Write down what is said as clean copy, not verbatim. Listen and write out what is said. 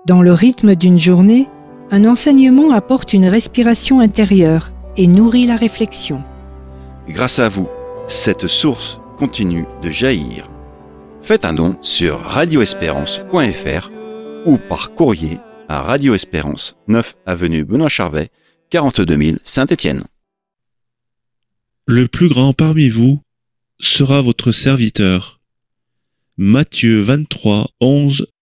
Dans le rythme d'une journée, un enseignement apporte une respiration intérieure et nourrit la réflexion. Grâce à vous, cette source continue de jaillir. Faites un don sur radioespérance.fr ou par courrier à Radio Espérance, 9 avenue Benoît Charvet, 42 000 Saint-Étienne. Le plus grand parmi vous sera votre serviteur. Matthieu 23, 11